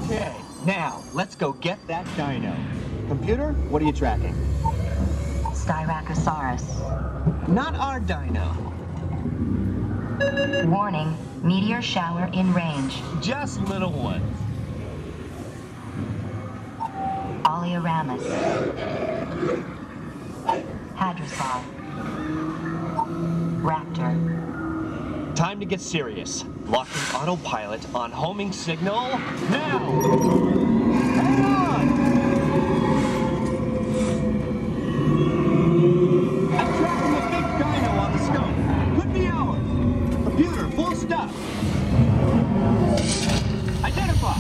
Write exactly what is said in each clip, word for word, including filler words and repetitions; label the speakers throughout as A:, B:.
A: Okay, now, let's go get that dino. Computer, what are you tracking?
B: Styracosaurus.
A: Not our dino.
B: Warning, meteor shower in range.
A: Just little ones.
B: Oleoramus. Hadrosaur. Raptor.
A: Time to get serious. Locking autopilot on homing signal now! Hang on! I'm tracking a big dino on the scope. Could be ours. Computer, full stop. Identify.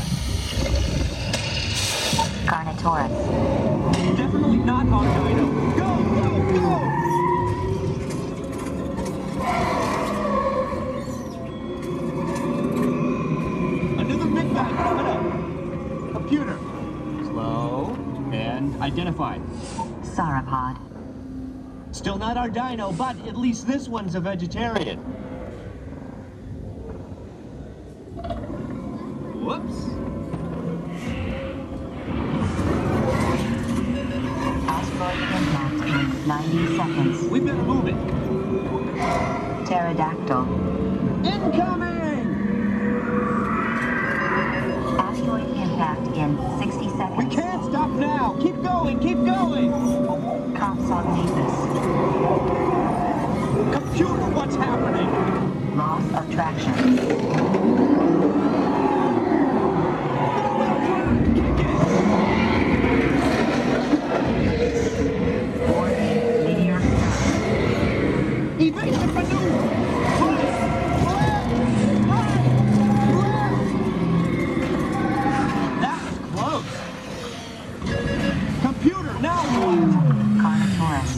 B: Carnotaurus.
A: Definitely not our dino. Go, go, go! Another big bang coming up. Computer. Slow and identify.
B: Sauropod.
A: Still not our dino, but at least this one's a vegetarian. Whoops.
B: Asteroid impact in ninety seconds.
A: We better move it.
B: Pterodactyl.
A: Incoming!
B: Asteroid impact in sixty seconds.
A: We can't stop now. Keep going, keep going.
B: Compsognathus.
A: Computer, what's happening?
B: Loss of traction. Warning, meteor shower.
A: Evasive maneuver! Left! Left! Right! Left! That was close. Computer, now what?
B: Carnotaurus.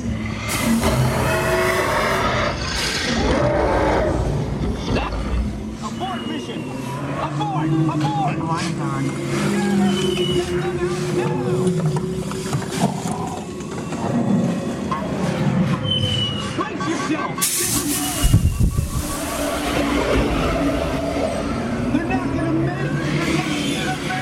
A: That's it! Abort mission! Abort! Abort!
B: Iguanodon.
A: Get them out now! Brace yourself! They're not gonna make it! They're not gonna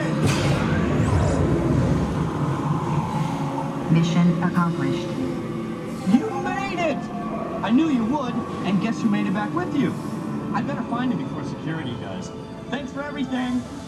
A: make it!
B: Mission accomplished.
A: You made it! I knew you would, and guess who made it back with you? I better find him before security does. Thanks for everything!